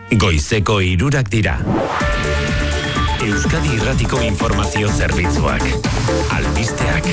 Goizeko 3 dira. Euskadi Irratiko Informazio Zerbitzuak. Albisteak.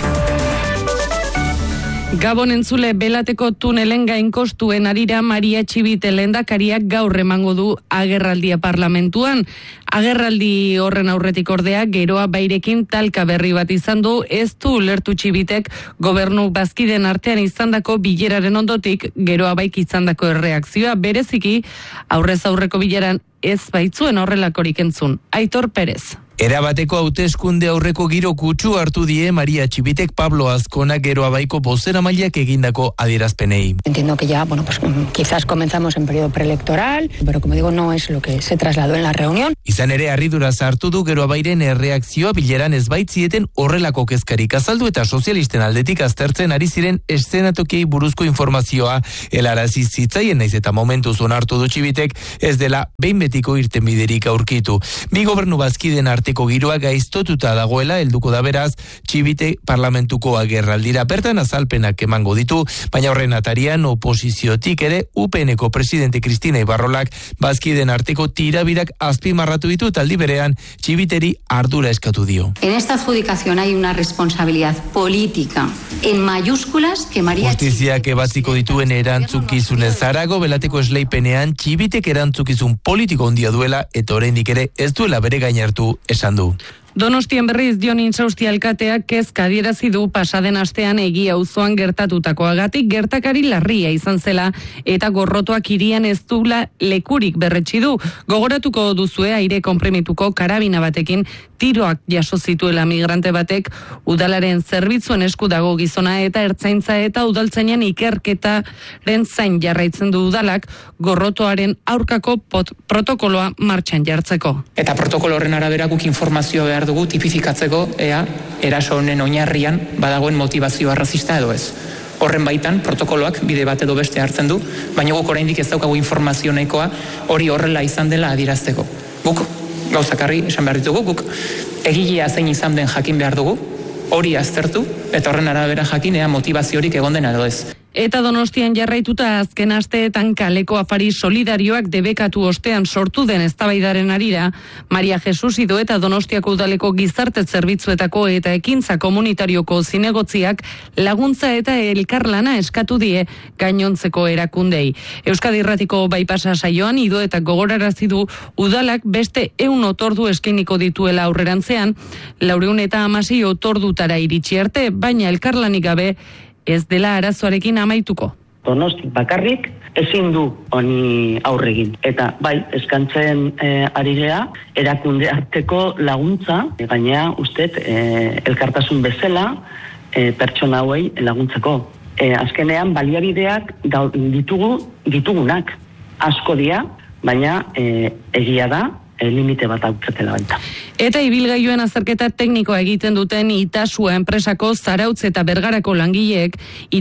Gabon entzule, Belateko tunelen gainkostuen arira Maria Txibite lehendakariak gaur emango du agerraldia parlamentuan. Agerraldi horren aurretik ordea, Geroa Bairekin talka berri bat izan du, ez du ulertu Txibitek gobernu bazkiden artean izandako bileraren ondotik Geroa Baik izandako erreakzioa, bereziki aurrez aurreko bileran ez baitzuen horrelakorik entzun. Aitor Perez. Erabateko hauteskunde aurreko giro kutsu hartu die Maria Txibitek Pablo Azkona Geroa Baiko bozeramaileak egindako adierazpenei. Entiendo que ya, quizás comenzamos en periodo preelectoral, pero como digo, no es lo que se trasladó en la reunión. Izan ere, harridura sartu du Geroa Bairen erreakzioa bileran ez baitzieten horrelako kezkarik azaldu eta sozialisten aldetik aztertzen ari ziren eszenatokiei buruzko informazioa helarazi zitzaien, naiz eta momentuz onartu du Txibitek ez dela behin betiko irtenbiderik aurkitu. Bi gobernu bazkiden arteko giroa gaiztotuta dagoela helduko da beraz Txibite parlamentuko agerraldira. Bertan azalpenak emango ditu, baina horren atarian oposiziotik ere UPNeko presidente Cristina Ibarrolak bazkiden arteko tirabirak azpimarratu ditu eta aldi berean Txibiteri ardura eskatu dio. En esta adjudicación hay una responsabilidad política en mayúsculas que Maria Justiziak ebatziko dituen erantzukizunez harago, Belateko esleipenean Txibitek erantzukizun politiko handia duela eta oraindik ere ez duela bere gain hartu esan du. Donostian berriz Jon Intsausti alkateak kezka adierazi du pasaden astean Egia auzoan gertatutakoagatik, gertakari larria izan zela eta gorrotoak hirian ez dula lekurik berretsi du. Gogoratuko duzue aire konprimituko karabina batekin tiroak jaso zituela migrante batek, udalaren zerbitzuen esku dago gizona eta ertzaintza eta udaltzainan ikerketaren zain jarraitzen du udalak gorrotoaren aurkako protokoloa martxan jartzeko. Eta protokolo horren arabera guk informazio behar dugu tipifikatzeko ea eraso honen oinarrian badagoen motivazio arrazista edo ez. Horren baitan protokoloak bide bat edo beste hartzen du, baina guk oraindik ez daukagu informazio nahikoa hori horrela izan dela adierazteko. Guk gauzakarri esan behar ditugu, guk egilea zein izan den jakin behar dugu, hori aztertu eta horren arabera jakin ea motivaziorik egon dena edo ez. Eta Donostian jarraituta azken asteetan kaleko afari solidarioak debekatu ostean sortu den eztabaidaren arira, Maria Jesus Ido eta Donostiako udaleko gizarte zerbitzuetako eta ekintza komunitarioko zinegotziak laguntza eta elkarlana eskatu die gainontzeko erakundei. Euskadi Irratiko baipasa saioan Ido eta gogorarazi du udalak beste 100 otordu eskainiko dituela aurrerantzean, 416 otordutara iritsi arte, baina elkarlanik gabe ez dela arazoarekin amaituko. Donostik bakarrik ezin du honi aurregin. Eta bai, eskantzen ari gea, erakunde arteko laguntza, gainea ustet elkartasun bezala pertsona hauei laguntzeko. Azkenean baliabideak ditugunak asko dira, baina egia da, limite bat aurketela baita. Eta ibilgailuen azterketa teknikoa egiten duten Itasua enpresako Zarautz eta Bergarako langileek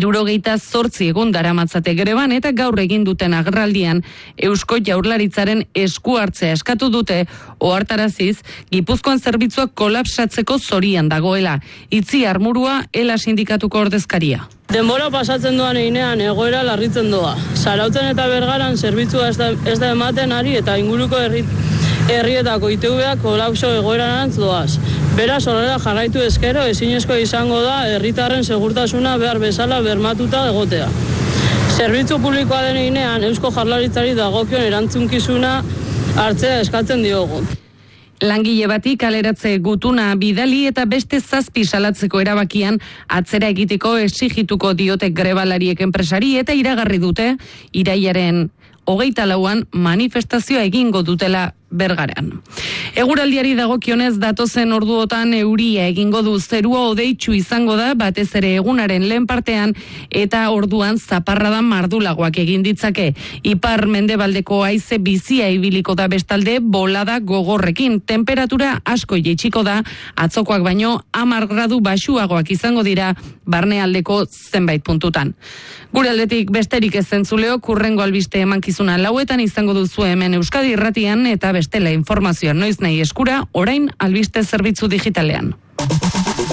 78 egun daramatzate greban eta gaur egin duten agerraldian Eusko Jaurlaritzaren esku hartzea eskatu dute, ohartaraziz Gipuzkoan zerbitzuak kolapsatzeko zorian dagoela. Itzi Armurua Ela sindikatuko ordezkaria. Denbora pasatzen doan einean egoera larritzen doa. Zarautzen eta Bergaran zerbitzua ez da ematen ari eta inguruko herrietako ITV-ak kolapso egoerarantz doaz. Beraz, horrela jarraitu ezkero ezinezko izango da herritarren segurtasuna behar bezala bermatuta egotea. Zerbitzu publikoa den heinean Eusko Jaurlaritzari dagokion erantzunkizuna hartzea eskatzen diogu. Langile bati kaleratze gutuna bidali eta beste 7 salatzeko erabakian atzera egiteko exigituko diote grebalariek enpresari eta iragarri dute irailaren 24an manifestazioa egingo dutela Bergaran. Eguraldiari dagokionez datozen orduotan euria egingo du, zerua hodeitsu izango da batez ere egunaren lehen partean eta orduan zaparradan mardulagoak egin ditzake. Ipar mendebaldeko haize bizia ibiliko da bestalde bolada gogorrekin. Temperatura asko jaitsiko da, atzokoak baino 10 gradu baxuagoak izango dira barnealdeko zenbait puntutan. Gure aldetik besterik ez zentzuleo, kurrengo albiste emankizuna 4etan izango duzu hemen Euskadi Irratian eta bestela informazioa noiz nahi eskura, orain albiste zerbitzu digitalean.